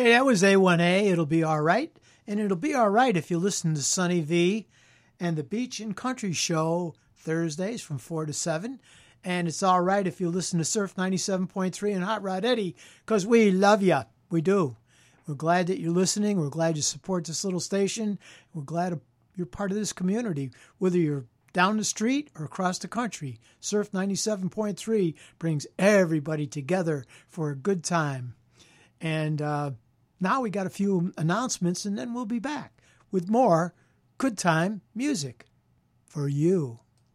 Hey, that was A1A. It'll be all right. And it'll be all right if you listen to Sunny V and the Beach and Country Show Thursdays from 4 to 7. And it's all right if you listen to Surf 97.3 and Hot Rod Eddie, because we love you. We do. We're glad that you're listening. We're glad you support this little station. We're glad you're part of this community, whether you're down the street or across the country. Surf 97.3 brings everybody together for a good time. And now we got a few announcements, and then we'll be back with more good time music for you.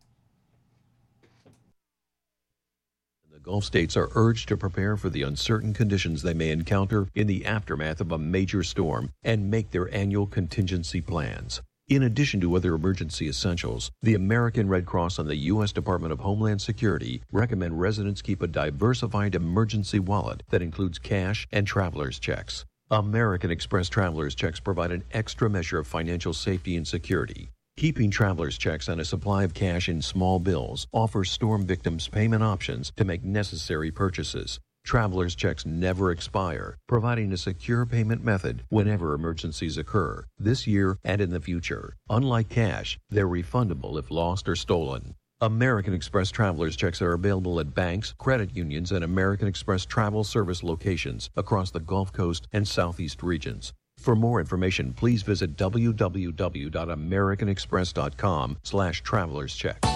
The Gulf states are urged to prepare for the uncertain conditions they may encounter in the aftermath of a major storm and make their annual contingency plans. In addition to other emergency essentials, the American Red Cross and the U.S. Department of Homeland Security recommend residents keep a diversified emergency wallet that includes cash and traveler's checks. American Express traveler's checks provide an extra measure of financial safety and security. Keeping traveler's checks and a supply of cash in small bills offers storm victims payment options to make necessary purchases. Traveler's checks never expire, providing a secure payment method whenever emergencies occur, this year and in the future. Unlike cash, they're refundable if lost or stolen. American Express traveler's checks are available at banks, credit unions, and American Express travel service locations across the Gulf Coast and Southeast regions. For more information, please visit www.americanexpress.com/travelerschecks.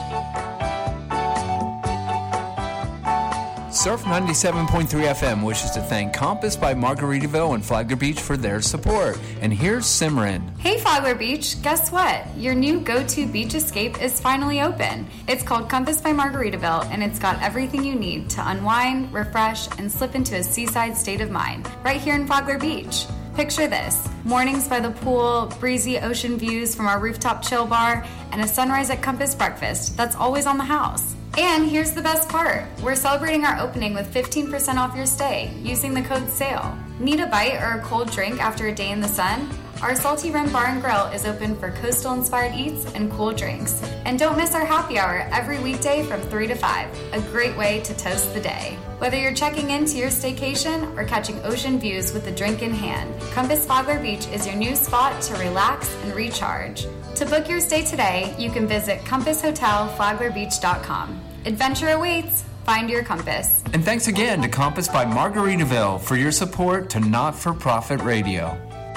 Surf 97.3 FM wishes to thank Compass by Margaritaville and Flagler Beach for their support. And here's Simran. Hey Flagler Beach, guess what? Your new go-to beach escape is finally open. It's called Compass by Margaritaville, and it's got everything you need to unwind, refresh, and slip into a seaside state of mind right here in Flagler Beach. Picture this: mornings by the pool, breezy ocean views from our rooftop chill bar, and a sunrise at Compass breakfast that's always on the house. And here's the best part. We're celebrating our opening with 15% off your stay using the code SALE. Need a bite or a cold drink after a day in the sun? Our Salty Rim Bar and Grill is open for coastal-inspired eats and cool drinks. And don't miss our happy hour every weekday from 3 to 5, a great way to toast the day. Whether you're checking into your staycation or catching ocean views with a drink in hand, Compass Flagler Beach is your new spot to relax and recharge. To book your stay today, you can visit compasshotelflaglerbeach.com. Adventure awaits. Find your compass. And thanks again to Compass by Margaritaville for your support to Not-for-Profit Radio.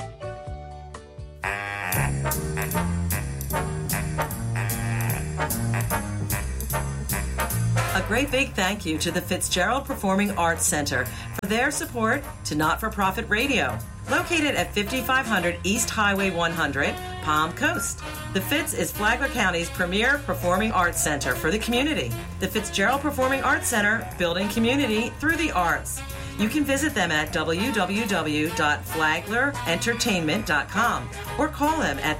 A great big thank you to the Fitzgerald Performing Arts Center for their support to Not-for-Profit Radio. Located at 5500 East Highway 100, Palm Coast. The Fitz is Flagler County's premier performing arts center for the community. The Fitzgerald Performing Arts Center, building community through the arts. You can visit them at www.flaglerentertainment.com or call them at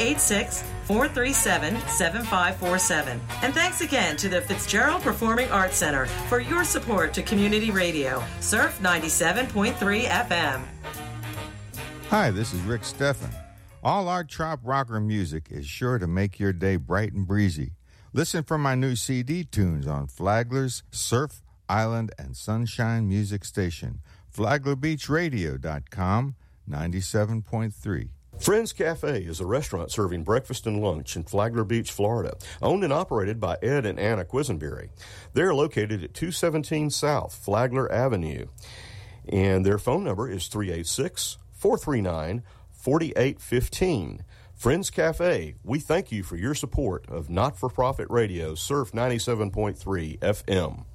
386-437-7547. And thanks again to the Fitzgerald Performing Arts Center for your support to community radio. Surf 97.3 FM. Hi, this is Rick Steffen. All our trop rocker music is sure to make your day bright and breezy. Listen for my new CD tunes on Flagler's Surf, Island, and Sunshine Music Station, FlaglerBeachRadio.com, 97.3. Friends Cafe is a restaurant serving breakfast and lunch in Flagler Beach, Florida, owned and operated by Ed and Anna Quisenberry. They're located at 217 South Flagler Avenue, and their phone number is 386-439-4815. Friends Cafe, we thank you for your support of Not-for-Profit Radio, Surf 97.3 FM.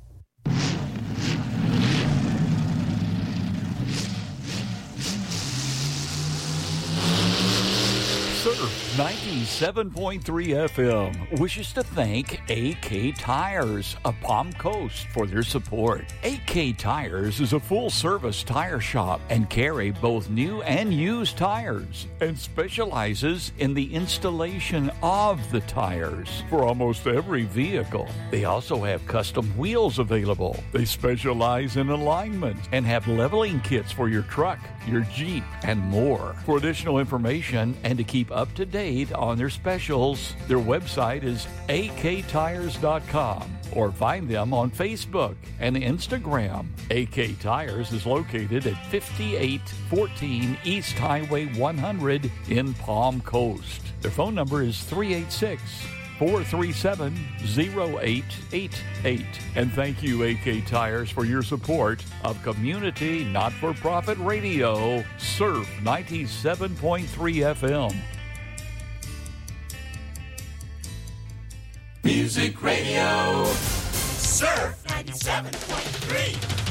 Surf 97.3 FM wishes to thank AK Tires of Palm Coast for their support. AK Tires is a full-service tire shop and carry both new and used tires and specializes in the installation of the tires for almost every vehicle. They also have custom wheels available. They specialize in alignment and have leveling kits for your truck, your Jeep, and more. For additional information and to keep up to date on their specials, their website is aktires.com. or find them on Facebook and Instagram. AK Tires is located at 5814 East Highway 100 in Palm Coast. Their phone number is 386-437-0888. And thank you, AK Tires, for your support of community not-for-profit radio, Surf 97.3 FM. Music Radio, Surf 97.3.